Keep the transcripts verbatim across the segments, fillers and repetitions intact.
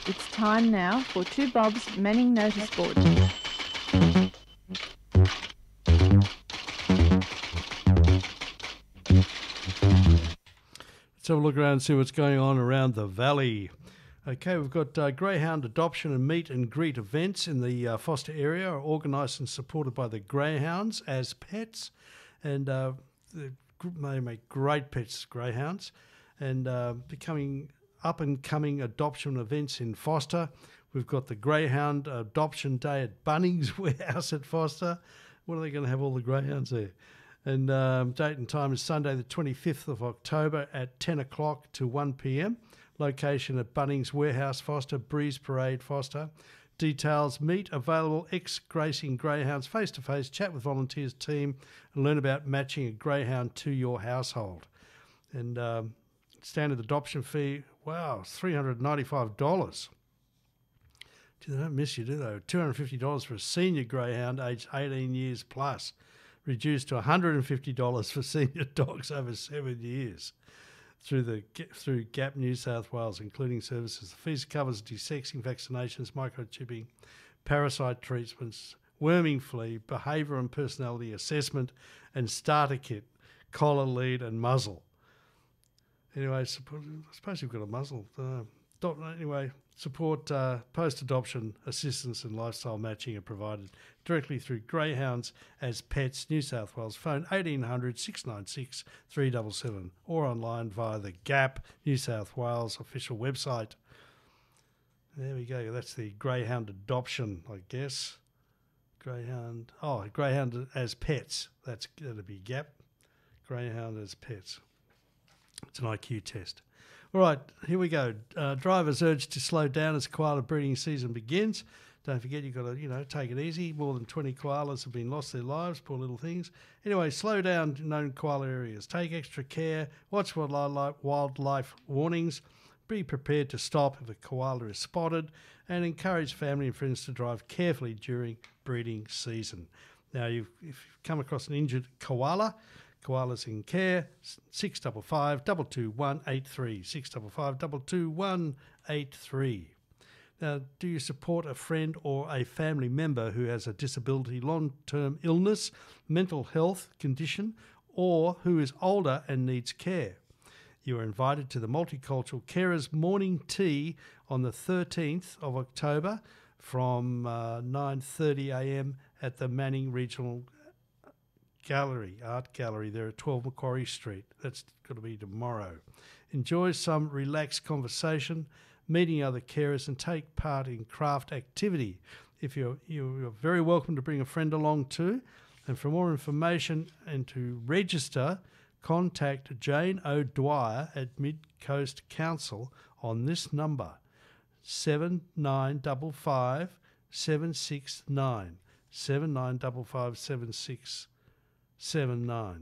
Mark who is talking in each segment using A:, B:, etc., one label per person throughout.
A: It's time now for Two Bob's Manning Notice Board.
B: Let's have a look around and see what's going on around the valley. Okay, we've got uh, greyhound adoption and meet and greet events in the uh, Foster area are organised and supported by the greyhounds as pets, and uh, they may make great pets, greyhounds, and uh, becoming up and coming adoption events in Foster. We've got the Greyhound Adoption Day at Bunnings Warehouse at Foster. What are they going to have all the greyhounds there? And um, date and time is Sunday the twenty-fifth of October at ten o'clock to one p m. Location at Bunnings Warehouse, Foster, Breeze Parade, Foster. Details, meet available ex-racing greyhounds face-to-face, chat with volunteers team and learn about matching a greyhound to your household. And um, standard adoption fee, wow, three hundred ninety-five dollars. Gee, they don't miss you, do they? two hundred fifty dollars for a senior greyhound aged eighteen years plus, reduced to one hundred fifty dollars for senior dogs over seven years. Through the through Gap New South Wales, including services. The fees covers desexing, vaccinations, microchipping, parasite treatments, worming flea, behaviour and personality assessment, and starter kit, collar, lead, and muzzle. Anyway, support, I suppose you've got a muzzle. Uh, dot, anyway, support uh, post-adoption assistance and lifestyle matching are provided directly through Greyhounds as Pets, New South Wales. Phone eighteen hundred, six nine six, three seven seven or online via the Gap New South Wales official website. There we go. That's the Greyhound adoption, I guess. Greyhound. Oh, Greyhound as Pets. That's that'll be Gap. Greyhound as Pets. It's an I Q test. All right, here we go. Uh, drivers urged to slow down as koala breeding season begins. Don't forget, you've got to, you know, take it easy. More than twenty koalas have been lost their lives, poor little things. Anyway, slow down to known koala areas. Take extra care. Watch for wildlife, wildlife warnings. Be prepared to stop if a koala is spotted, and encourage family and friends to drive carefully during breeding season. Now, you've, if you've come across an injured koala, koalas in care, six five five, two two one eight three, six five five, two two one eight three. Now, do you support a friend or a family member who has a disability, long-term illness, mental health condition, or who is older and needs care? You are invited to the Multicultural Carers Morning Tea on the thirteenth of October from uh, nine thirty a m at the Manning Regional Gallery, Art Gallery, there at twelve Macquarie Street. That's going to be tomorrow. Enjoy some relaxed conversation, meeting other carers, and take part in craft activity. If you're, you're very welcome to bring a friend along too. And for more information and to register, contact Jane O'Dwyer at Mid Coast Council on this number, seven nine five five, seven six nine, seven nine five five, seven six seven nine.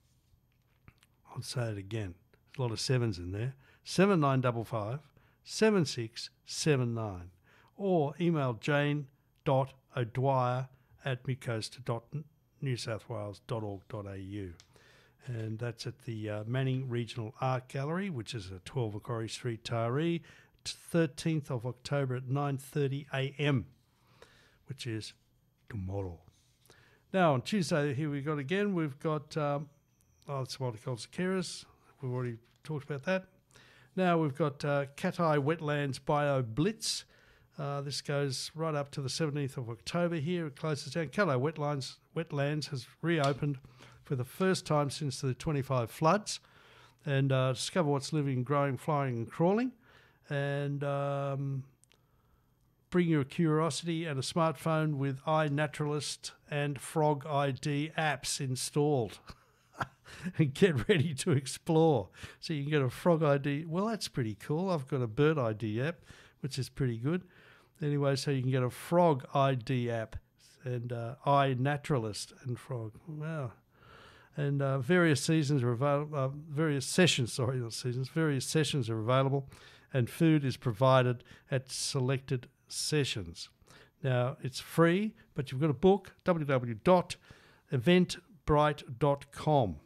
B: I'll say it again. There's a lot of sevens in there. seven nine five five, seven six seven nine. Or email jane.o'dwyer at midcoast dot new south wales dot org dot a u. And that's at the uh, Manning Regional Art Gallery, which is at twelve Macquarie Street, Taree, thirteenth of October at nine thirty a m, which is tomorrow. Now, on Tuesday, here we got again, we've got, um, oh, it's Multicultural Carers. We've already talked about that. Now, we've got uh, Cattai Wetlands Bio Blitz. Uh, this goes right up to the seventeenth of October here. It closes down. Cattai Wetlands, Wetlands has reopened for the first time since the twenty-five floods. And uh, discover what's living, growing, flying and crawling. And Um, bring your curiosity and a smartphone with iNaturalist and Frog I D apps installed and get ready to explore. So you can get a Frog I D. Well, that's pretty cool. I've got a Bird I D app, which is pretty good. Anyway, so you can get a Frog I D app and uh, iNaturalist and Frog. Wow. And uh, various seasons are available, uh, various sessions, sorry, not seasons, various sessions are available, and food is provided at selected sessions. Now, it's free, but you've got to book w w w dot eventbrite dot com.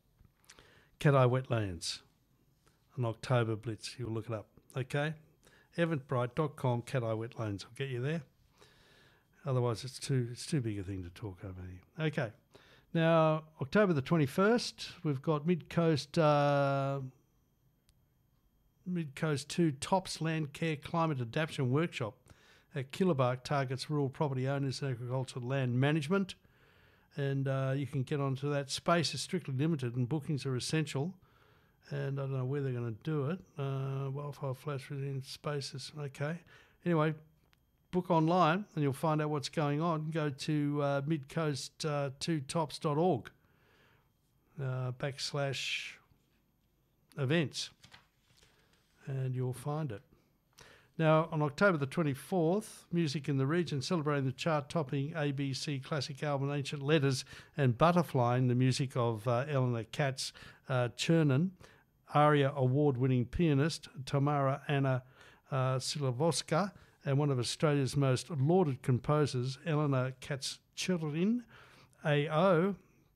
B: Cattai Wetlands, an October Blitz. You'll look it up, okay? eventbrite dot com, Cat Eye Wetlands will get you there. Otherwise, it's too it's too big a thing to talk over here. Okay. Now, October the twenty-first, we've got Mid-Coast uh, Mid-Coast two Tops Land Care Climate Adaptation Workshop at Killabark targets rural property owners and agricultural land management. And uh, you can get onto that. Space is strictly limited and bookings are essential. And I don't know where they're going to do it. Uh, wildfire flash within spaces. Okay. Anyway, book online and you'll find out what's going on. Go to uh, midcoast two tops dot org uh, backslash events and you'll find it. Now, on October the twenty-fourth, Music in the Region, celebrating the chart-topping A B C classic album Ancient Letters and Butterflying, the music of uh, Eleanor Katz uh, Chernin, ARIA award-winning pianist Tamara Anna uh, Silavovska, and one of Australia's most lauded composers, Eleanor Katz-Chernin, A O.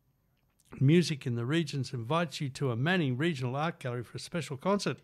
B: Music in the Regions invites you to a Manning Regional Art Gallery for a special concert.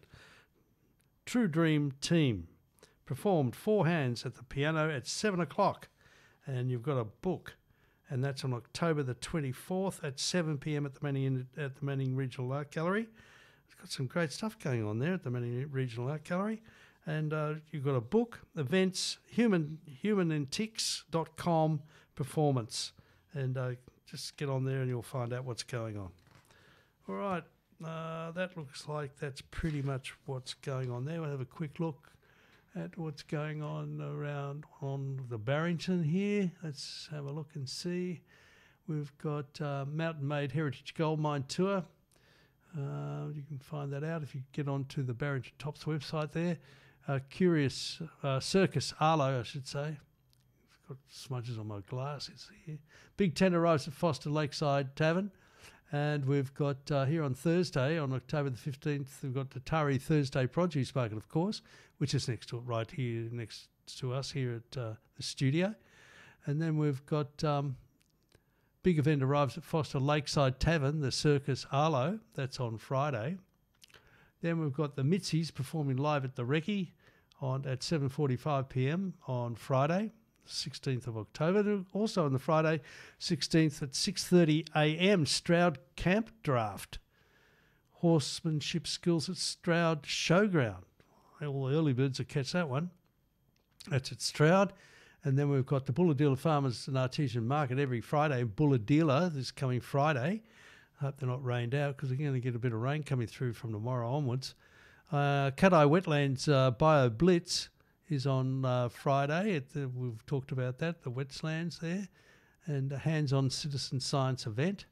B: True Dream Team performed four hands at the piano at seven o'clock, and you've got a book, and that's on October the twenty-fourth at seven p.m. at the Manning at the Manning Regional Art Gallery. It's got some great stuff going on there at the Manning Regional Art Gallery. And uh, you've got a book, events, human humanintix dot com performance. And uh, just get on there and you'll find out what's going on. All right, uh, that looks like that's pretty much what's going on there. We'll have a quick look at what's going on around on the Barrington here. Let's have a look and see. We've got uh, Mountain Made Heritage Gold Mine Tour. Uh, you can find that out if you get onto the Barrington Tops website there. Uh, Curious uh, Circus Arlo, I should say. I've got smudges on my glasses here. Big tent arrives at Foster Lakeside Tavern. And we've got uh, here on Thursday, on October the fifteenth, we've got the Tari Thursday Produce Market, of course, which is next to it, right here, next to us here at uh, the studio. And then we've got um, big event arrives at Foster Lakeside Tavern, the Circus Arlo. That's on Friday. Then we've got the Mitzies performing live at the Recce on at seven forty-five p.m. on Friday, sixteenth of October. Also on the Friday, sixteenth at six thirty a.m. Stroud Camp Draft. Horsemanship skills at Stroud Showground. All the early birds will catch that one. That's at Stroud. And then we've got the Bulahdelah Farmers and Artesian Market every Friday. Bulahdelah this coming Friday. I hope they're not rained out because we're going to get a bit of rain coming through from tomorrow onwards. Uh, Cat Eye Wetlands uh, Bio Blitz is on uh, Friday. At the, we've talked about that, the wetlands there. And a hands-on citizen science event.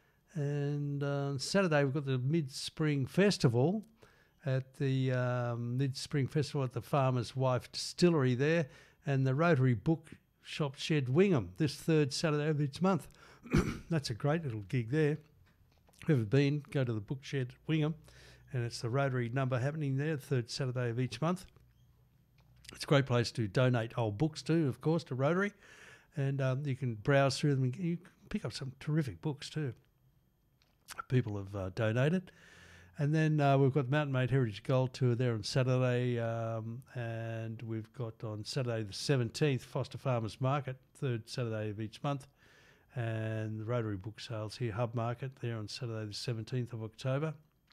B: And uh, Saturday we've got the Mid-Spring Festival at the um, Mid-Spring Festival at the Farmer's Wife Distillery there. And the Rotary Book Shop Shed Wingham this third Saturday of each month. That's a great little gig there. Whoever been, go to the Book Shed at Wingham, and it's the Rotary number happening there, third Saturday of each month. It's a great place to donate old books too, of course, to Rotary, and um, you can browse through them and you can pick up some terrific books too. People have uh, donated. And then uh, we've got Mountain Made Heritage Gold Tour there on Saturday, um, and we've got on Saturday the seventeenth, Foster Farmers Market, third Saturday of each month. And the Rotary Book Sales here, Hub Market, there on Saturday the seventeenth of October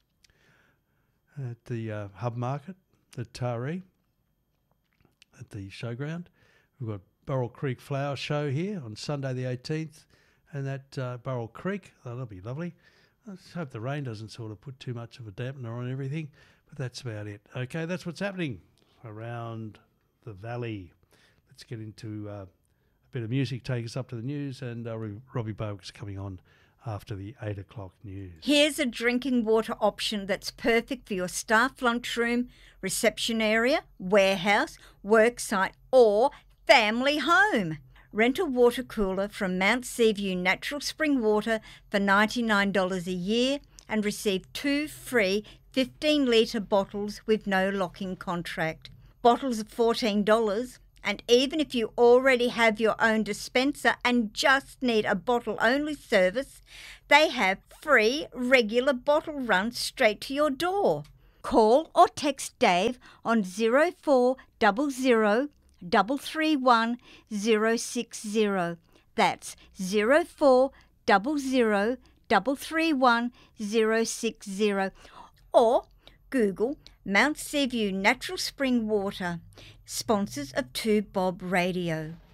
B: at the uh, Hub Market at Taree at the showground. We've got Burrell Creek Flower Show here on Sunday the eighteenth, and that uh, Burrell Creek, oh, that'll be lovely. I just hope the rain doesn't sort of put too much of a dampener on everything, but that's about it. Okay, that's what's happening around the valley. Let's get into uh, bit of music, take us up to the news, and uh, Robbie Bogue is coming on after the eight o'clock news.
C: Here's a drinking water option that's perfect for your staff lunchroom, reception area, warehouse, worksite or family home. Rent a water cooler from Mount Seaview Natural Spring Water for ninety-nine dollars a year and receive two free fifteen litre bottles with no lock-in contract. Bottles are fourteen dollars. And even if you already have your own dispenser and just need a bottle-only service, they have free regular bottle runs straight to your door. Call or text Dave on zero four zero zero, three three one, zero six zero. That's zero four zero zero, three three one, zero six zero. Or Google Mount Seaview Natural Spring Water, sponsors of two Bob Radio.